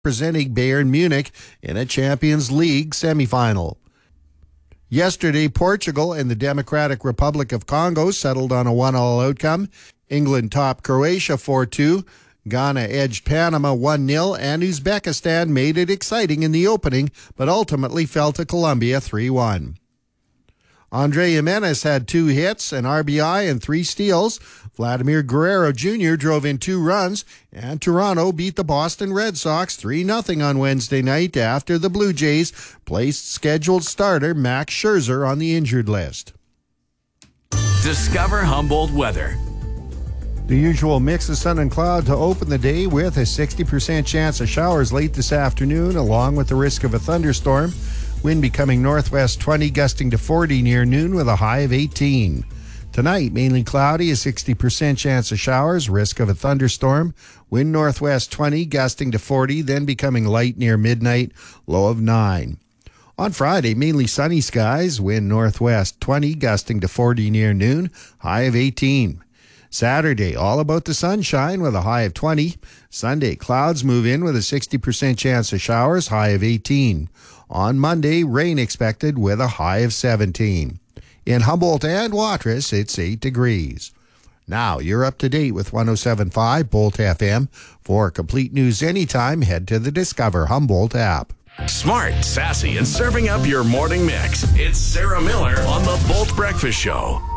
presenting Bayern Munich in a Champions League semifinal. Yesterday, Portugal and the Democratic Republic of Congo settled on a 1-1 outcome. England topped Croatia 4-2. Ghana edged Panama 1-0, and Uzbekistan made it exciting in the opening, but ultimately fell to Colombia 3-1. Andre Jimenez had 2 hits, an RBI, and 3 steals. Vladimir Guerrero Jr. drove in 2 runs, and Toronto beat the Boston Red Sox 3-0 on Wednesday night after the Blue Jays placed scheduled starter Max Scherzer on the injured list. Discover Humboldt weather. The usual mix of sun and cloud to open the day with a 60% chance of showers late this afternoon, along with the risk of a thunderstorm. Wind becoming northwest 20, gusting to 40 near noon with a high of 18. Tonight, mainly cloudy, a 60% chance of showers, risk of a thunderstorm. Wind northwest 20, gusting to 40, then becoming light near midnight, low of 9. On Friday, mainly sunny skies, wind northwest 20, gusting to 40 near noon, high of 18. Saturday, all about the sunshine with a high of 20. Sunday, clouds move in with a 60% chance of showers, high of 18. On Monday, rain expected with a high of 17. In Humboldt and Watrous, it's 8 degrees. Now, you're up to date with 107.5 Bolt FM. For complete news anytime, head to the Discover Humboldt app. Smart, sassy, and serving up your morning mix. It's Sarah Miller on the Bolt Breakfast Show.